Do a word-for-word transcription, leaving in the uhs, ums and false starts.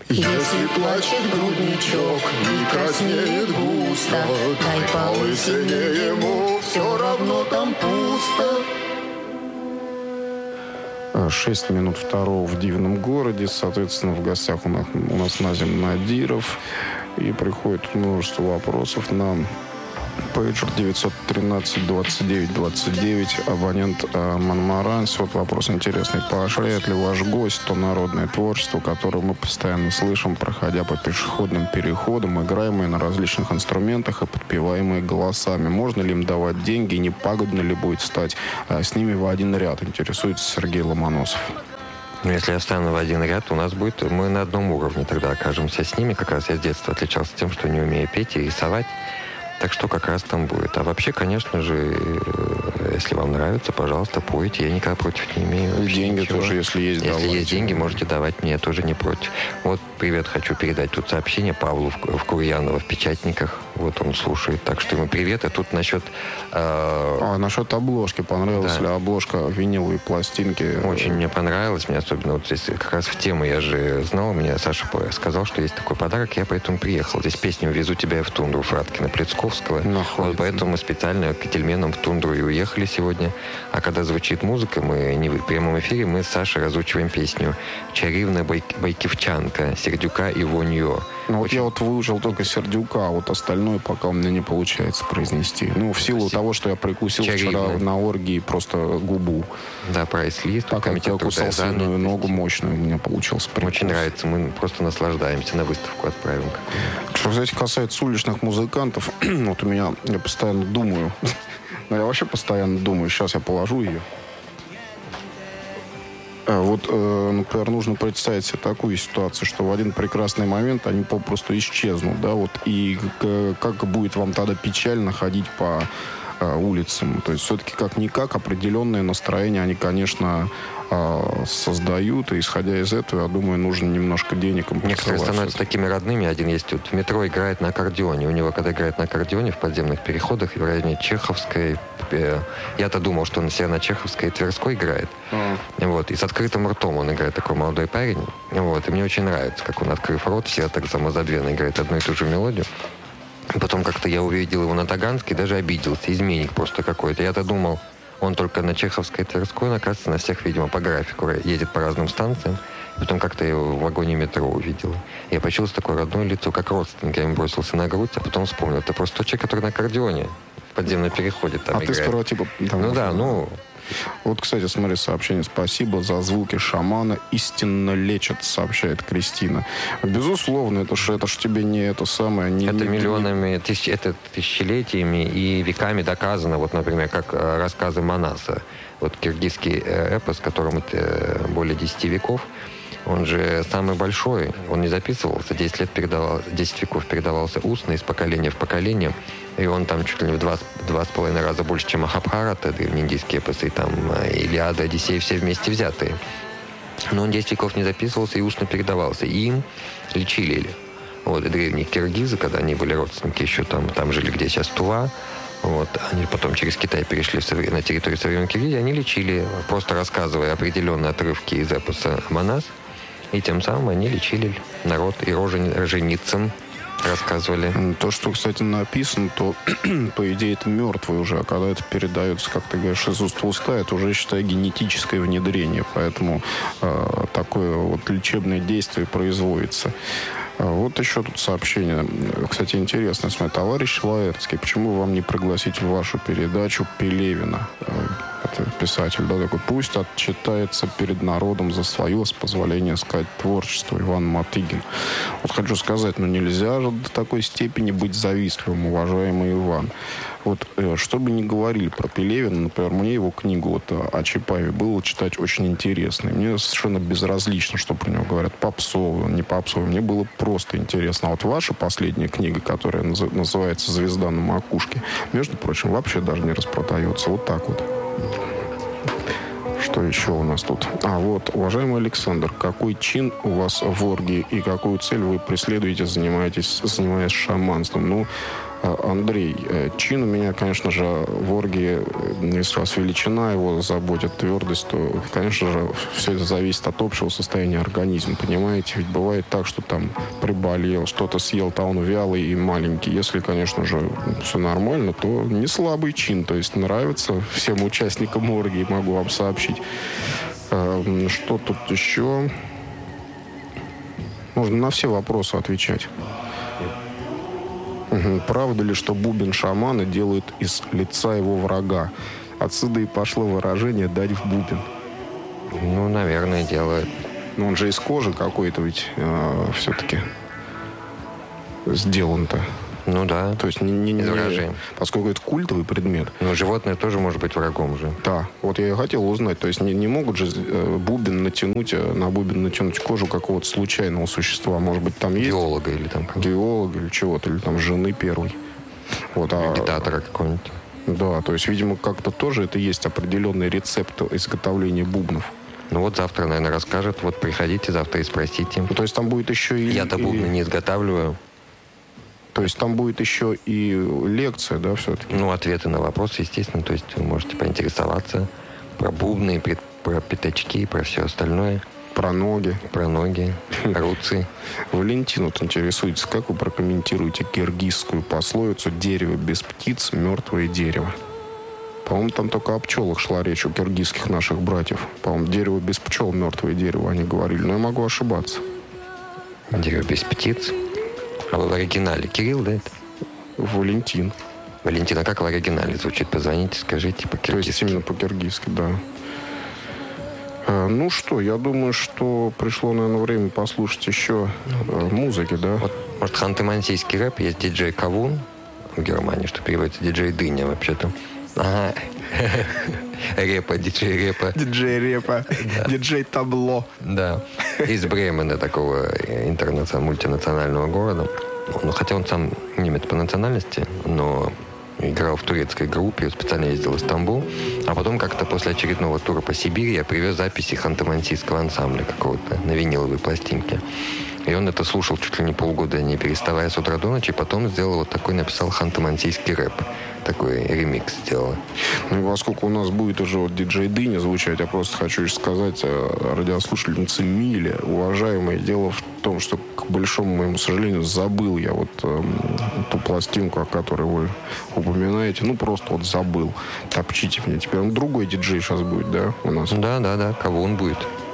Если плачет грудничок, не краснеет густо, дай полысине ему, все равно там пусто. Шесть минут второго в дивном городе. Соответственно, в гостях у нас, у нас Назим Надиров. И приходит множество вопросов на пейджер девятьсот тринадцать двадцать девять двадцать девять. Абонент э, Монмаранс. Вот вопрос интересный. Поощряет ли ваш гость то народное творчество, которое мы постоянно слышим, проходя по пешеходным переходам, играемые на различных инструментах и подпеваемые голосами? Можно ли им давать деньги? Не пагубно ли будет стать э, с ними в один ряд? Интересуется Сергей Ломоносов. Ну, если я встану в один ряд, у нас будет... Мы на одном уровне тогда окажемся с ними. Как раз я с детства отличался тем, что не умею петь и рисовать. Так что как раз там будет. А вообще, конечно же, если вам нравится, пожалуйста, пойте. Я никогда против не имею. И деньги ничего. тоже, если есть, Если давайте. есть деньги, можете давать мне, я тоже не против. Вот привет хочу передать тут сообщение Павлу в, в Курьяново в Печатниках. Вот он слушает. Так что ему привет. А тут насчет... Э... А насчет обложки. Понравилась да. ли обложка виниловой пластинки? Очень мне понравилось. Мне особенно вот здесь как раз в тему я же знал. Мне Саша сказал, что есть такой подарок. Я поэтому приехал. Здесь песню «Везу тебя в тундру» Фраткина Плецковского. Вот поэтому мы специально к Тельменам в тундру и уехали сегодня. А когда звучит музыка, мы не в прямом эфире, мы с Сашей разучиваем песню «Чаривна байк, байкивчанка» Сердюка и Воньо. Ну вот Очень... я вот выучил только Сердюка, а вот остальное пока у меня не получается произнести. Ну, в силу Спасибо. того, что я прикусил Чаривна. вчера на оргии просто губу. Да, прайс-лист. Так как я кусал свиную ногу мощную, у меня получился прикус. Очень нравится, мы просто наслаждаемся, на выставку отправим. Что, кстати, касается уличных музыкантов, вот у меня, я постоянно думаю, ну я вообще постоянно думаю, сейчас я положу ее. Вот, э, например, нужно представить себе такую ситуацию, что в один прекрасный момент они попросту исчезнут, да, вот, и к, как будет вам тогда печально ходить по э, улицам. То есть все-таки как-никак определенное настроение они, конечно, э, создают, и исходя из этого, я думаю, нужно немножко денег им Некоторые становятся такими родными. Один есть вот в метро играет на аккордеоне. У него, когда играет на аккордеоне в подземных переходах, в районе Чеховской, я-то думал, что он все на Чеховской и Тверской играет. Mm. Вот. И с открытым ртом он играет, такой молодой парень. Вот. И мне очень нравится, как он, открыв рот, все так самозабвенно играет одну и ту же мелодию. Потом как-то я увидел его на Таганской, даже обиделся. Изменник просто какой-то. Я-то думал, он только на Чеховской и Тверской, он, оказывается, на всех, видимо, по графику едет по разным станциям. Потом как-то я его в вагоне метро увидел. Я почувствовал такое родное лицо, как родственник. Я ему бросился на грудь, а потом вспомнил. Это просто тот человек, который на аккордеоне в подземном переходе там а играет. ты сперва типа... Там, ну да, ну... Вот, кстати, смотри, сообщение. Спасибо за звуки шамана. Истинно лечат, сообщает Кристина. Безусловно, это ж, это ж тебе не это самое... Не, это не, миллионами, не... Тысяч, это тысячелетиями и веками доказано. Вот, например, как рассказы Манаса. Вот киргизский эпос, которому более десяти веков. Он же самый большой. Он не записывался. десять лет передавал, десять веков передавался устно из поколения в поколение. И он там чуть ли не в два, два с половиной раза больше, чем Махабхарата, древнеиндийские эпосы, и там Илиада, Одиссея, все вместе взятые. Но он десять веков не записывался и устно передавался. И им лечили. Вот, и древние киргизы, когда они были родственники еще там, там жили, где сейчас Тува, вот, они потом через Китай перешли в совре... на территорию современной Киргизии, они лечили, просто рассказывая определенные отрывки из эпоса Манас, и тем самым они лечили народ и рожен... роженицам рассказывали. То, что, кстати, написано, то, по идее, это мертвый уже. А когда это передается, как ты говоришь, из уст в уста, это уже, считай, генетическое внедрение. Поэтому э, такое вот лечебное действие производится. Вот еще тут сообщение. Кстати, интересно. Смотри, товарищ Лаэртский, почему вам не пригласить в вашу передачу Пелевина? Это писатель, да, такой. Пусть отчитается перед народом за свое, с позволения сказать, творчество. Иван Матыгин. Вот хочу сказать, ну нельзя же до такой степени быть завистливым, уважаемый Иван. Вот, что бы ни говорили про Пелевина, например, мне его книгу вот, о Чапаеве было читать очень интересно. И мне совершенно безразлично, что про него говорят. Попсовый, не попсовый. Мне было просто интересно. А вот ваша последняя книга, которая называется «Звезда на макушке», между прочим, вообще даже не распродается. Вот так вот. Что еще у нас тут? А, вот, уважаемый Александр, какой чин у вас в оргии и какую цель вы преследуете, занимаетесь, занимаясь шаманством? Ну, Андрей, чин у меня, конечно же, в оргии, если у вас величина его заботит, твердость, то, конечно же, все это зависит от общего состояния организма, понимаете? Ведь бывает так, что там приболел, что-то съел, то он вялый и маленький. Если, конечно же, все нормально, то не слабый чин, то есть нравится всем участникам оргии, могу вам сообщить. Что тут еще? Можно на все вопросы отвечать. Угу. Правда ли, что бубен шамана делают из лица его врага? Отсюда и пошло выражение «дать в бубен». Ну, наверное, делают. Но он же из кожи какой-то ведь э, все-таки сделан-то. Ну да. То есть не, не, не, поскольку это культовый предмет. Но животное тоже может быть врагом же. Да. Вот я и хотел узнать. То есть не, не могут же э, бубен натянуть, на бубен натянуть кожу какого-то случайного существа. Может быть, там есть... Геолога или там кого-то. Геолога или чего-то. Или там жены первой. Вот, а... Агитатора какого-нибудь. Да, то есть, видимо, как-то тоже это есть определенный рецепт изготовления бубнов. Ну вот завтра, наверное, расскажет. Вот приходите завтра и спросите. Ну, то есть там будет еще и... Я-то бубны и... не изготавливаю. То есть там будет еще и лекция, да, все-таки? Ну, ответы на вопросы, естественно. То есть вы можете поинтересоваться про бубны, про пятачки, про все остальное. Про ноги. Про ноги, руцы. Валентин вот интересуется, как вы прокомментируете киргизскую пословицу «дерево без птиц, мертвое дерево»? По-моему, там только о пчелах шла речь у киргизских наших братьев. По-моему, дерево без пчел, мертвое дерево, они говорили. Но я могу ошибаться. Дерево без птиц? А в оригинале Кирилл, да, это? Валентин. Валентин, а как в оригинале звучит? Позвоните, скажите по-киргизски. То есть именно по-киргизски, да. А, ну что, я думаю, что пришло, наверное, время послушать еще а, музыки, да? Вот, может, ханты-мансийский рэп, есть диджей Кавун в Германии, что переводится диджей Дыня вообще-то. Ага. Репа, диджей Репа. Диджей Репа. Диджей Табло. Да. Из Бремена, такого интернационального, мультинационального города. Ну, хотя он сам немец по национальности, но играл в турецкой группе, специально ездил в Стамбул. А потом как-то после очередного тура по Сибири я привез записи ханты-мансийского ансамбля какого-то на виниловой пластинке. И он это слушал чуть ли не полгода, не переставая с утра до ночи. Потом сделал вот такой, написал ханты-мансийский рэп. Такой ремикс сделал. Ну, поскольку у нас будет уже вот диджей Дыня звучать, я просто хочу сказать радиослушательнице Миле, уважаемое, дело в том, что, к большому моему сожалению, забыл я вот э, ту пластинку, о которой вы упоминаете. Ну, просто вот забыл. Топчите меня теперь. Ну, другой диджей сейчас будет, да, у нас? Да, да, да. Кого он будет?